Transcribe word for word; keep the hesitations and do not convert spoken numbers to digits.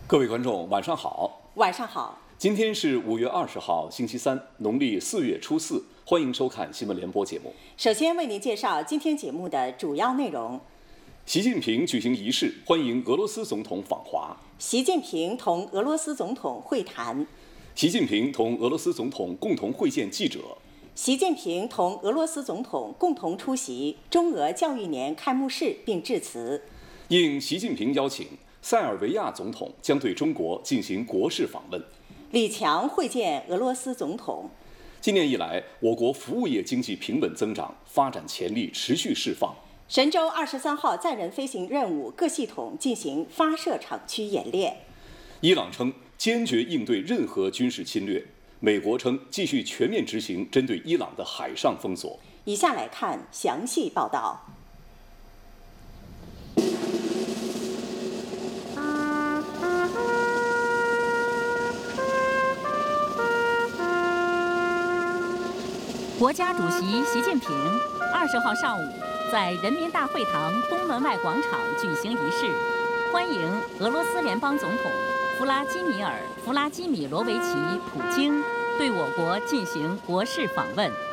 各位观众，晚上好。 晚上好。 今天是五月二十号，星期三，农历四月初四。欢迎收看新闻联播节目。 首先为您介绍今天节目的主要内容： 习近平举行仪式，欢迎俄罗斯总统访华； 习近平同俄罗斯总统会谈； 习近平同俄罗斯总统共同会见记者； 习近平同俄罗斯总统共同出席中俄教育年开幕式并致辞。 应习近平邀请，塞尔维亚总统将对中国进行国事访问。 李强会见俄罗斯总统。 今年以来，我国服务业经济平稳增长，发展潜力持续释放。 神舟二十三号载人飞行任务各系统进行发射场区演练。 伊朗称坚决应对任何军事侵略。美国称继续全面执行针对伊朗的海上封锁。 以下来看详细报道。 国家主席习近平二十号上午在人民大会堂东门外广场举行仪式，欢迎俄罗斯联邦总统弗拉基米尔·弗拉基米罗维奇·普京对我国进行国事访问。